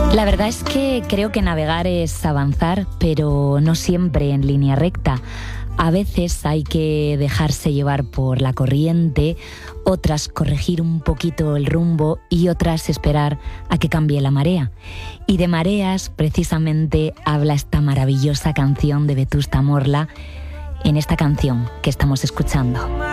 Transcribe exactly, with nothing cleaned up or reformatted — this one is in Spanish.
La verdad es que creo que navegar es avanzar, pero no siempre en línea recta. A veces hay que dejarse llevar por la corriente, otras corregir un poquito el rumbo y otras esperar a que cambie la marea. Y de mareas precisamente habla esta maravillosa canción de Vetusta Morla en esta canción que estamos escuchando.